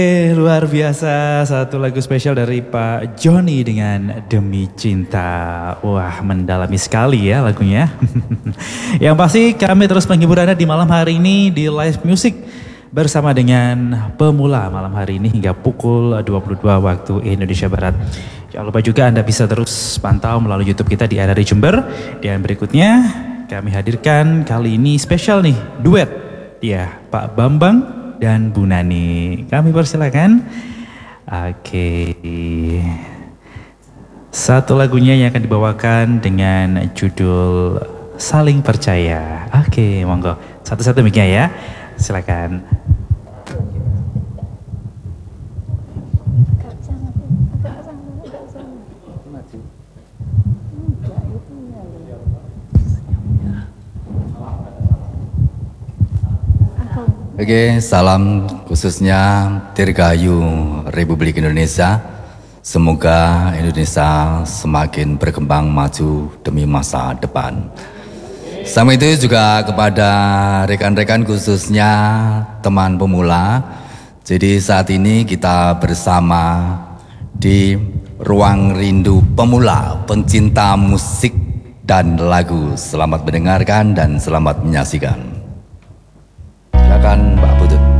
Luar biasa, satu lagu spesial dari Pak Joni dengan Demi Cinta. Wah, mendalami sekali ya lagunya. Yang pasti kami terus menghibur Anda di malam hari ini di live music bersama dengan Pemula malam hari ini hingga pukul 22 waktu Indonesia Barat. Jangan lupa juga Anda bisa terus pantau melalui YouTube kita di RRI Jember. Dan berikutnya kami hadirkan kali ini spesial nih, duet. Ya, Pak Bambang dan Bu Nani. Kami persilakan. Oke. Satu lagunya yang akan dibawakan dengan judul Saling Percaya. Oke, monggo. Satu-satu mic-nya ya. Silakan. Oke, salam khususnya Dirgahayu Republik Indonesia. Semoga Indonesia semakin berkembang maju demi masa depan. Sama itu juga kepada rekan-rekan khususnya teman pemula. Jadi saat ini kita bersama di Ruang Rindu Pemula, pencinta musik dan lagu. Selamat mendengarkan dan selamat menyaksikan. Silakan Mbak Putut.